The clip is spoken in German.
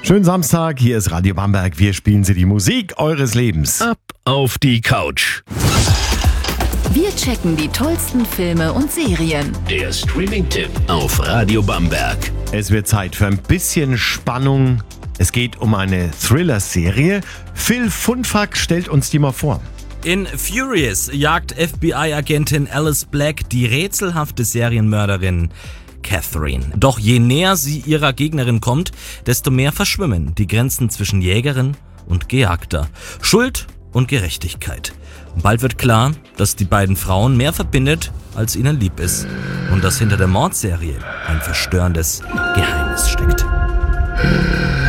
Schönen Samstag, hier ist Radio Bamberg. Wir spielen Sie die Musik eures Lebens. Ab auf die Couch. Wir checken die tollsten Filme und Serien. Der Streaming-Tipp auf Radio Bamberg. Es wird Zeit für ein bisschen Spannung. Es geht um eine Thriller-Serie. Phil Funfack stellt uns die mal vor. In Furious jagt FBI-Agentin Alice Black die rätselhafte Serienmörderin Catherine. Doch je näher sie ihrer Gegnerin kommt, desto mehr verschwimmen die Grenzen zwischen Jägerin und Gejagter. Schuld und Gerechtigkeit. Bald wird klar, dass die beiden Frauen mehr verbindet, als ihnen lieb ist. Und dass hinter der Mordserie ein verstörendes Geheimnis steckt.